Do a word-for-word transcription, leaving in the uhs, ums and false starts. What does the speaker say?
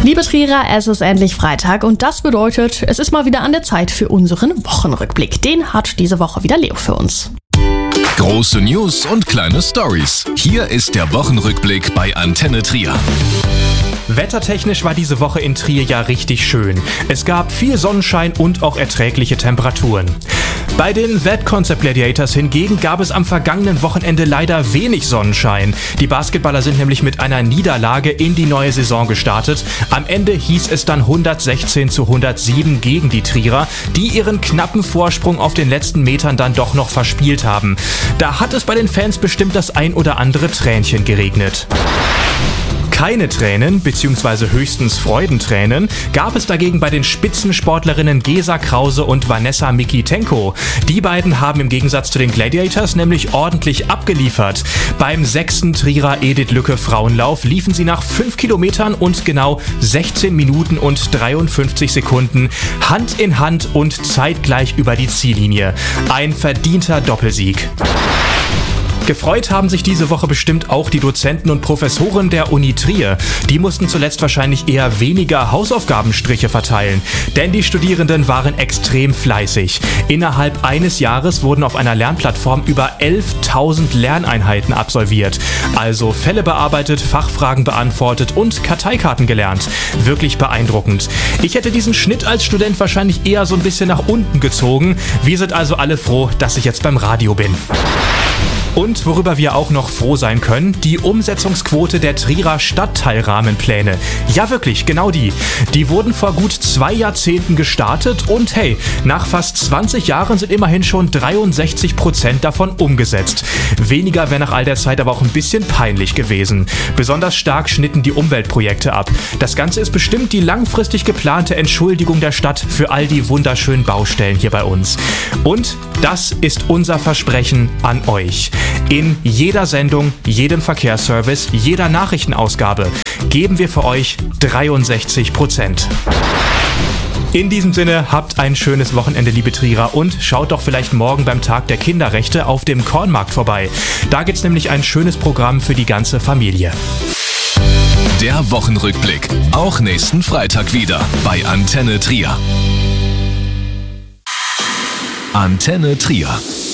Liebe Trierer, es ist endlich Freitag und das bedeutet, es ist mal wieder an der Zeit für unseren Wochenrückblick. Den hat diese Woche wieder Leo für uns. Große News und kleine Stories. Hier ist der Wochenrückblick bei Antenne Trier. Wettertechnisch war diese Woche in Trier ja richtig schön. Es gab viel Sonnenschein und auch erträgliche Temperaturen. Bei den That Concept Gladiators hingegen gab es am vergangenen Wochenende leider wenig Sonnenschein. Die Basketballer sind nämlich mit einer Niederlage in die neue Saison gestartet. Am Ende hieß es dann hundertsechzehn zu hundertsieben gegen die Trierer, die ihren knappen Vorsprung auf den letzten Metern dann doch noch verspielt haben. Da hat es bei den Fans bestimmt das ein oder andere Tränchen geregnet. Keine Tränen bzw. höchstens Freudentränen gab es dagegen bei den Spitzensportlerinnen Gesa Krause und Vanessa Mikitenko. Die beiden haben im Gegensatz zu den Gladiators nämlich ordentlich abgeliefert. Beim sechsten Trierer Edith Lücke Frauenlauf liefen sie nach fünf Kilometern und genau sechzehn Minuten und dreiundfünfzig Sekunden Hand in Hand und zeitgleich über die Ziellinie. Ein verdienter Doppelsieg. Gefreut haben sich diese Woche bestimmt auch die Dozenten und Professoren der Uni Trier. Die mussten zuletzt wahrscheinlich eher weniger Hausaufgabenstriche verteilen, denn die Studierenden waren extrem fleißig. Innerhalb eines Jahres wurden auf einer Lernplattform über elftausend Lerneinheiten absolviert. Also Fälle bearbeitet, Fachfragen beantwortet und Karteikarten gelernt. Wirklich beeindruckend. Ich hätte diesen Schnitt als Student wahrscheinlich eher so ein bisschen nach unten gezogen. Wir sind also alle froh, dass ich jetzt beim Radio bin. Und worüber wir auch noch froh sein können, die Umsetzungsquote der Trierer Stadtteilrahmenpläne. Ja wirklich, genau die. Die wurden vor gut zwei Jahrzehnten gestartet und hey, nach fast zwanzig Jahren sind immerhin schon dreiundsechzig Prozent davon umgesetzt. Weniger wäre nach all der Zeit aber auch ein bisschen peinlich gewesen. Besonders stark schnitten die Umweltprojekte ab. Das Ganze ist bestimmt die langfristig geplante Entschuldigung der Stadt für all die wunderschönen Baustellen hier bei uns. Und das ist unser Versprechen an euch. In jeder Sendung, jedem Verkehrsservice, jeder Nachrichtenausgabe geben wir für euch dreiundsechzig Prozent. In diesem Sinne, habt ein schönes Wochenende, liebe Trierer, und schaut doch vielleicht morgen beim Tag der Kinderrechte auf dem Kornmarkt vorbei. Da gibt's nämlich ein schönes Programm für die ganze Familie. Der Wochenrückblick, auch nächsten Freitag wieder bei Antenne Trier. Antenne Trier.